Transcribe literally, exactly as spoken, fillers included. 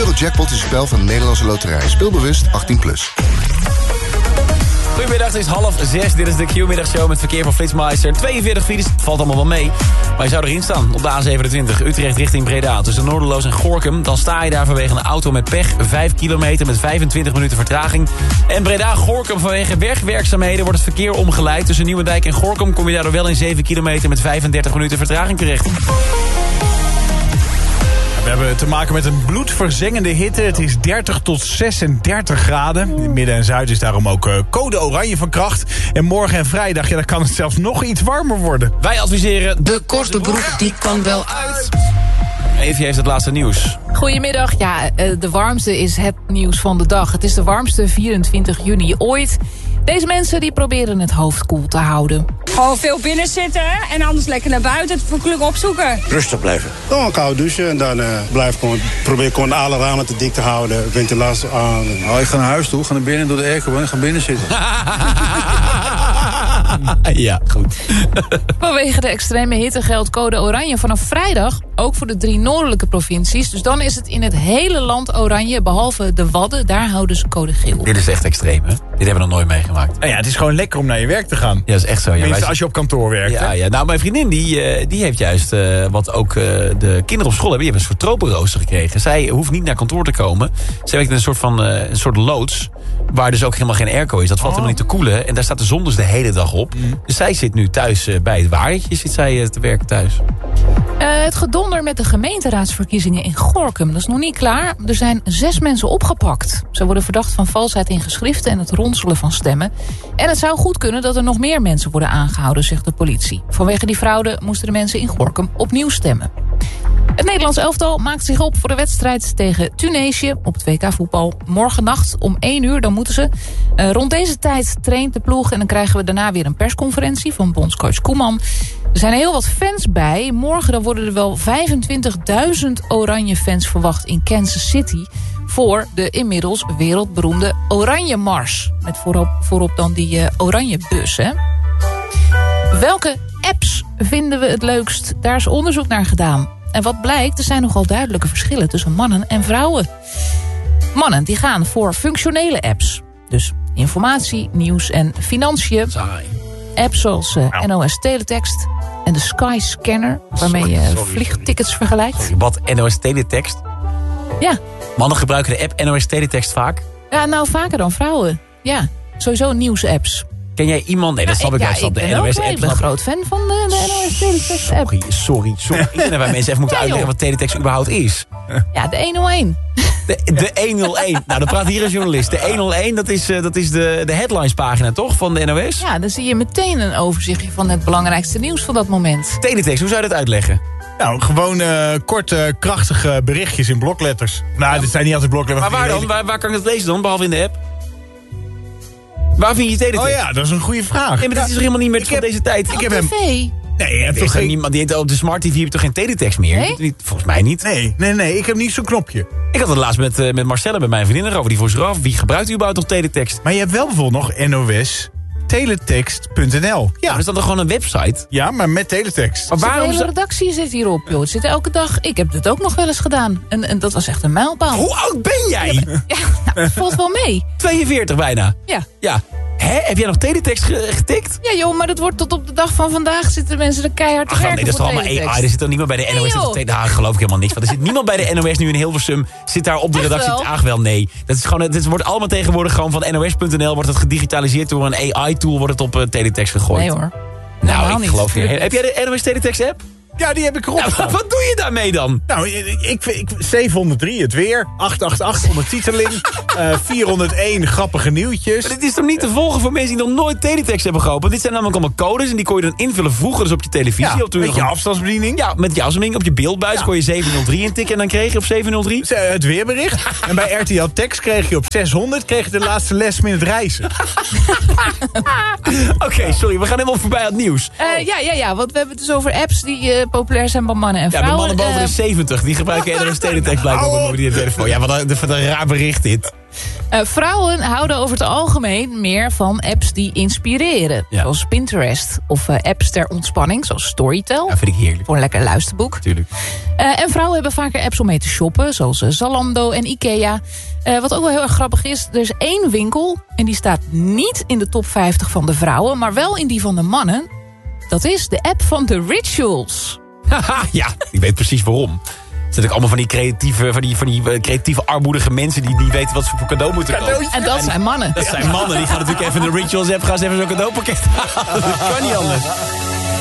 Eurojackpot is een spel van de Nederlandse Loterij. Speelbewust achttien plus. Goedemiddag, het is half zes. Dit is de Q-middagshow met verkeer van Flitsmeister. tweeënveertig files, het valt allemaal wel mee. Maar je zou erin staan op de A zevenentwintig. Utrecht richting Breda. Tussen Noorderloos en Gorinchem. Dan sta je daar vanwege een auto met pech. vijf kilometer met vijfentwintig minuten vertraging. En Breda-Gorinchem vanwege bergwerkzaamheden wordt het verkeer omgeleid. Tussen Nieuwendijk en Gorinchem kom je daardoor wel in zeven kilometer met vijfendertig minuten vertraging terecht. We hebben te maken met een bloedverzengende hitte. Het is dertig tot zesendertig graden. In het midden en zuiden is daarom ook uh, code oranje van kracht. En morgen en vrijdag, ja, dan kan het zelfs nog iets warmer worden. Wij adviseren... De korte broek, die kan wel uit. Evie heeft het laatste nieuws. Goedemiddag. Ja, de warmste is het nieuws van de dag. Het is de warmste vierentwintig juni ooit. Deze mensen die proberen het hoofd koel te houden. Gewoon veel binnen zitten en anders lekker naar buiten het vergeluk opzoeken. Rustig blijven. Dan een koud douchen en dan uh, blijf gewoon, probeer gewoon alle ramen te dik te houden. Ventilatie aan. Oh, ik ga naar huis toe, ga naar binnen, doe de airco en ga binnen zitten. Ja, goed. Vanwege de extreme hitte geldt code oranje vanaf vrijdag ook voor de drie noordelijke provincies. Dus dan is het in het hele land oranje, behalve de Wadden. Daar houden ze code geel. Dit is echt extreem, hè? Dit hebben we nog nooit meegemaakt. Nou ja, het is gewoon lekker om naar je werk te gaan. Ja, dat is echt zo. Ja, Tenminste, wij... als je op kantoor werkt. Ja, ja. Nou, mijn vriendin die, uh, die heeft juist, uh, wat ook uh, de kinderen op school hebben, die hebben een soort tropenrooster gekregen. Zij hoeft niet naar kantoor te komen. Zij werkt in een soort van uh, een soort loods, waar dus ook helemaal geen airco is. Dat valt oh. helemaal niet te koelen. En daar staat de zon dus de hele dag op. Mm. Dus zij zit nu thuis uh, bij het Waaretje, zit zij uh, te werken thuis. Uh, het gedonder met de gemeenteraadsverkiezingen in Gorinchem, dat is nog niet klaar. Er zijn zes mensen opgepakt. Ze worden verdacht van valsheid in geschriften en het ronselen van stemmen. En het zou goed kunnen dat er nog meer mensen worden aangehouden, zegt de politie. Vanwege die fraude moesten de mensen in Gorinchem opnieuw stemmen. Het Nederlands elftal maakt zich op voor de wedstrijd tegen Tunesië op het W K voetbal. Morgennacht om één uur, dan moeten ze. Uh, rond deze tijd traint de ploeg en dan krijgen we daarna weer een persconferentie van bondscoach Koeman. Er zijn heel wat fans bij. Morgen dan worden er wel vijfentwintigduizend oranje fans verwacht in Kansas City voor de inmiddels wereldberoemde Oranje Mars. Met voorop, voorop dan die uh, oranje bus, hè. Welke apps vinden we het leukst? Daar is onderzoek naar gedaan. En wat blijkt, er zijn nogal duidelijke verschillen tussen mannen en vrouwen. Mannen die gaan voor functionele apps. Dus informatie, nieuws en financiën. Saai. Apps zoals uh, N O S Teletext en de Sky Scanner, waarmee je sorry, sorry, vliegtickets sorry. vergelijkt. Sorry, wat, N O S Teletext? Ja. Mannen gebruiken de app N O S Teletext vaak? Ja, nou vaker dan vrouwen. Ja, sowieso nieuwsapps. Ken jij iemand? Nee, dat ja, snap ik ja, wel. Ik snap ik de ben N O S app. Ik ben een groot fan van de, de N O S Teletext app. Sorry, sorry, sorry. Ik denk dat wij mensen even moeten ja, uitleggen wat Teletext überhaupt is. Ja, de honderdéén. De, de honderdéén. Nou, dan praat hier een journalist. De honderdéén, dat is, uh, dat is de, de headlinespagina, toch? Van de N O S? Ja, dan zie je meteen een overzichtje van het belangrijkste nieuws van dat moment. Teletext, hoe zou je dat uitleggen? Nou, gewoon uh, korte, krachtige berichtjes in blokletters. Nou, ja. Dit zijn niet altijd blokletters. Maar waar dan? Waar, waar kan ik dat lezen dan, behalve in de app? Waar vind je Teletext? Oh ja, dat is een goede vraag. Nee, maar dat is toch helemaal niet meer van heb, deze tijd? Ik heb hem. Nee, je hebt toch geen... niemand die heeft op de Smart T V heb je toch geen Teletext meer? Nee? Volgens mij niet. Nee, nee, nee, ik heb niet zo'n knopje. Ik had het laatst met, uh, met Marcella, met mijn vriendin erover. Die vroeg zich af, wie gebruikt überhaupt nog Teletext? Maar je hebt wel bijvoorbeeld nog N O S teletext punt n l. Ja, dat is dan toch gewoon een website? Ja, maar met teletext. Maar waarom de hele redactie zit hierop, joh. Het zit elke dag. Ik heb dit ook nog wel eens gedaan. En, en dat was echt een mijlpaal. Hoe oud ben jij? Ja, ja nou, valt wel mee. tweeënveertig bijna. Ja. Ja. Hè? Heb jij nog teletext getikt? Ja joh, maar dat wordt tot op de dag van vandaag zitten mensen er keihard te Ach, werken nee, dat is toch allemaal A I. Er zit dan niemand bij de N O S. Nee, daar nou, geloof ik helemaal niks van. Er zit niemand bij de N O S nu in Hilversum. Zit daar op de Echt redactie. Wel? Ach wel, nee. Dat is gewoon, het wordt allemaal tegenwoordig gewoon van N O S punt n l. Wordt het gedigitaliseerd door een A I-tool. Wordt het op uh, teletext gegooid. Nee hoor. Nou, nou ik niet. geloof je. Heb jij de N O S Teletext app? Ja, die heb ik erop. Ja, wat doe je daarmee dan? Nou, ik, ik, zevenhonderddrie het weer, achthonderdachtenachtig ondertiteling, uh, vierhonderdéén grappige nieuwtjes. Maar dit is toch niet te volgen voor mensen die nog nooit Teletext hebben geopend? Dit zijn namelijk allemaal codes en die kon je dan invullen vroeger dus op je televisie. Ja, op met je een... afstandsbediening. Ja, met je afstandsbediening. Op je beeldbuis ja. kon je zevenhonderdrie intikken en dan kreeg je op zevenhonderddrie... Het weerbericht. En bij R T L Tekst kreeg je op zeshonderd kreeg je de laatste les minute reizen. Oké, okay, sorry, we gaan helemaal voorbij aan het nieuws. Uh, ja, ja, ja, want we hebben het dus over apps die uh, populair zijn bij mannen en vrouwen. Ja, bij mannen boven uh, de zeventig, die gebruiken N O S Teletext blijkbaar op een mobiele telefoon. Ja, wat een, wat een raar bericht dit. Uh, vrouwen houden over het algemeen meer van apps die inspireren. Ja. Zoals Pinterest. Of uh, apps ter ontspanning, zoals Storytel. Ja, vind ik heerlijk. Voor een lekker luisterboek. Tuurlijk. Uh, en vrouwen hebben vaker apps om mee te shoppen. Zoals uh, Zalando en Ikea. Uh, wat ook wel heel erg grappig is. Er is één winkel. En die staat niet in de top vijftig van de vrouwen. Maar wel in die van de mannen. Dat is de app van The Rituals. Haha, ja, ik weet precies waarom. Het zijn ook allemaal van die creatieve, van die, van die uh, creatieve armoedige mensen die niet weten wat ze voor cadeau moeten kopen. En dat zijn mannen. Dat zijn mannen. Die gaan natuurlijk even in de Rituals app gaan ze even zo'n cadeaupakket halen. Dat kan niet anders.